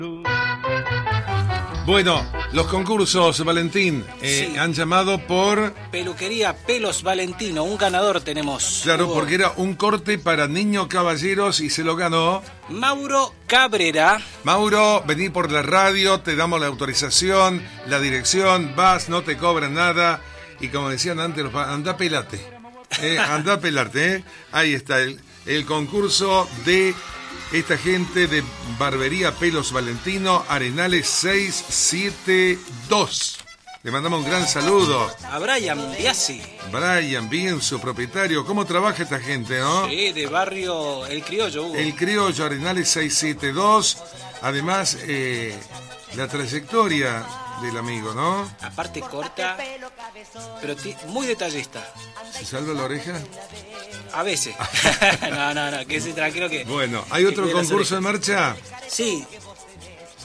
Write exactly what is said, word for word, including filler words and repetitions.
Bueno, los concursos, Valentín, eh, Sí. han llamado por... Peluquería Pelos Valentino, un ganador tenemos. Claro, Hugo. porque era un corte para niños caballeros y se lo ganó. Mauro Cabrera. Mauro, vení por la radio, te damos la autorización, la dirección, vas, no te cobran nada. Y como decían antes, los pa- andá pelate. Eh, andá pelarte, ¿eh? Ahí está, el, el concurso de esta gente de Barbería Pelos Valentino, Arenales seiscientos setenta y dos. Le mandamos un gran saludo. A Brian Biasi. Brian, bien, su propietario. ¿Cómo trabaja esta gente, no? Sí, de barrio El Criollo, Hugo. El Criollo, Arenales seiscientos setenta y dos. Además, eh, la trayectoria del amigo, ¿no? Aparte corta, pero ti- muy detallista. ¿Se salva la oreja? A veces. no, no, no, que se tranquilo que... Bueno, ¿hay que otro cuide las concurso en orejas. marcha? Sí,